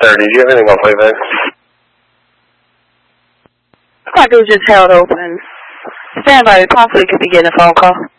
Sir, did you have anything on playback? Like it was just held open. Stand by, we possibly could be getting a phone call.